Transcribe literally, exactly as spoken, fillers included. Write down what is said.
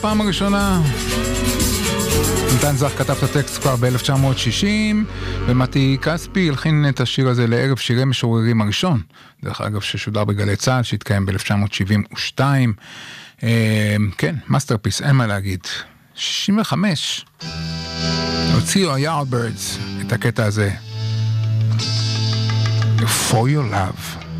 פעם הראשונה. נתן זך כתב את הטקסט כבר ב-אלף תשע מאות שישים, ומתי כספי הלחין את השיר הזה לערב שירי משוררים הראשון, דרך אגב ששודר בגלי צה"ל, שהתקיים ב-אלף תשע מאות שבעים ושתיים. כן, מאסטרפיס, אין מה להגיד. שישים וחמש הוציאו ה-Yardbirds את הקטע הזה. For your love.